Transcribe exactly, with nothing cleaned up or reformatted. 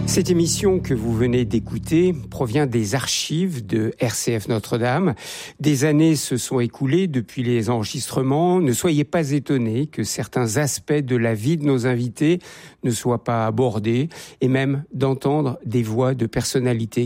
Cette émission que vous venez d'écouter provient des archives de R C F Notre-Dame. Des années se sont écoulées depuis les enregistrements. Ne soyez pas étonnés que certains aspects de la vie de nos invités ne soient pas abordés et même d'entendre des voix de personnalités